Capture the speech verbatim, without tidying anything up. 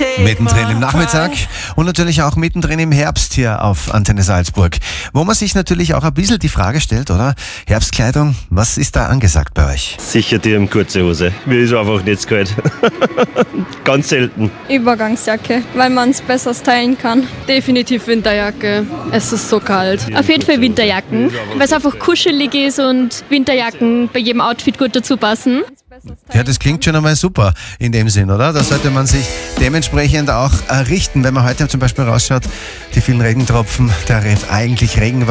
Mittendrin im Nachmittag und natürlich auch mittendrin im Herbst hier auf Antenne Salzburg, wo man sich natürlich auch ein bisschen die Frage stellt, oder? Herbstkleidung, was ist da angesagt bei euch? Sicher die im kurze Hose. Mir ist einfach nicht zu kalt. Ganz selten. Übergangsjacke, weil man es besser stylen kann. Definitiv Winterjacke. Es ist so kalt. Auf jeden Fall Winterjacken, weil es einfach kuschelig ist und Winterjacken bei jedem Outfit gut dazu passen. Ja, das klingt schon einmal super in dem Sinn, oder? Da sollte man sich dementsprechend auch äh, richten, wenn man heute zum Beispiel rausschaut, die vielen Regentropfen, der eigentlich Regen